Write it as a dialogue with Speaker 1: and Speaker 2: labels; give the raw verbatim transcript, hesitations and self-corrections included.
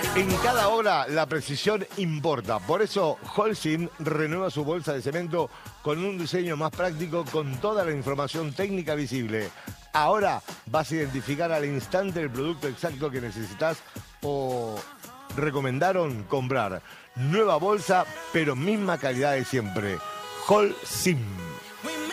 Speaker 1: En cada obra la precisión importa. Por eso Holcim renueva su bolsa de cemento con un diseño más práctico con toda la información técnica visible. Ahora vas a identificar al instante el producto exacto que necesitas o recomendaron comprar. Nueva bolsa, pero misma calidad de siempre. Holcim.